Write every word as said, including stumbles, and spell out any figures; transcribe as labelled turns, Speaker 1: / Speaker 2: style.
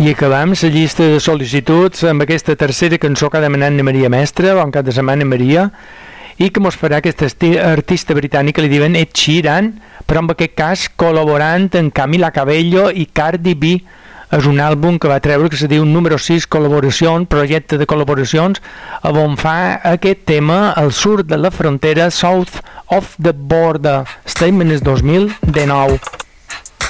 Speaker 1: I acabem la llista de sol·licituds amb aquesta tercera cançó que ha demanat na Maria Mestre, bon cap de setmana Maria, i que mos farà aquesta artista britànica, li diuen Ed Sheeran, però en aquest cas col·laborant amb Camila Cabello i Cardi B. És un àlbum que va treure que se diu número sis, col·laboracions, projecte de col·laboracions, on fa aquest tema al sud de la frontera, South of the Border. Statement és dos mil dinou.